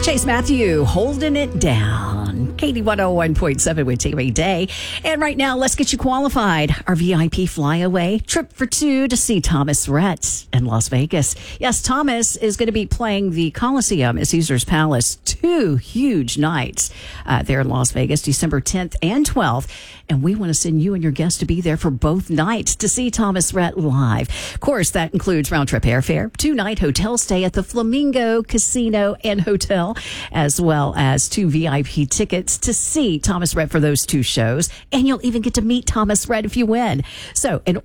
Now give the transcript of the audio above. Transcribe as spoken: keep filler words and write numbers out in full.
Chase Matthew holding it down. Katie one oh one point seven with Tammy Day. And right now, let's get you qualified. Our V I P flyaway trip for two to see Thomas Rhett in Las Vegas. Yes, Thomas is going to be playing the Coliseum at Caesars Palace. Two huge nights uh, there in Las Vegas, December tenth and twelfth. And we want to send you and your guests to be there for both nights to see Thomas Rhett live. Of course, that includes round-trip airfare, two-night hotel stay at the Flamingo Casino and Hotel, as well as two V I P tickets to see Thomas Rhett for those two shows. And you'll even get to meet Thomas Rhett if you win. So, in